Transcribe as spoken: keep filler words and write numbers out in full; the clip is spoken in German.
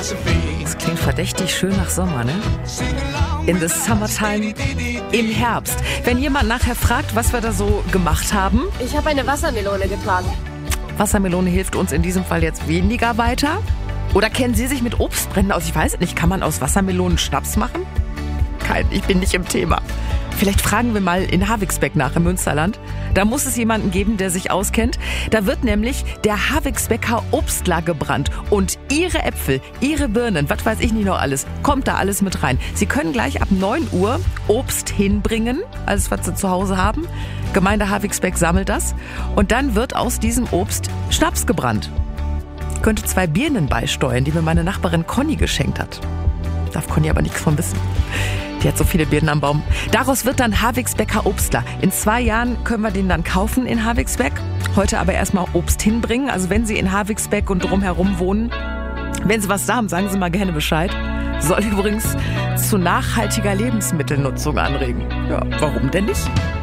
Das klingt verdächtig schön nach Sommer, ne? In the summertime, im Herbst. Wenn jemand nachher fragt, was wir da so gemacht haben. Ich habe eine Wassermelone getragen. Wassermelone hilft uns in diesem Fall jetzt weniger weiter. Oder kennen Sie sich mit Obstbränden aus? Ich weiß es nicht. Kann man aus Wassermelonen Schnaps machen? Kein, ich bin nicht im Thema. Vielleicht fragen wir mal in Havigsbeck nach, im Münsterland. Da muss es jemanden geben, der sich auskennt. Da wird nämlich der Havigsbecker Obstler gebrannt. Und Ihre Äpfel, Ihre Birnen, was weiß ich nicht noch alles, kommt da alles mit rein. Sie können gleich ab neun Uhr Obst hinbringen, alles was Sie zu Hause haben. Gemeinde Havigsbeck sammelt das. Und dann wird aus diesem Obst Schnaps gebrannt. Ich könnte zwei Birnen beisteuern, die mir meine Nachbarin Conny geschenkt hat. Darf Conny aber nichts von wissen. Die hat so viele Birnen am Baum. Daraus wird dann Havigsbecker Obstler. In zwei Jahren können wir den dann kaufen in Havigsbeck. Heute aber erstmal Obst hinbringen. Also wenn Sie in Havigsbeck und drumherum wohnen, wenn Sie was da haben, sagen Sie mal gerne Bescheid. Soll übrigens zu nachhaltiger Lebensmittelnutzung anregen. Ja, warum denn nicht?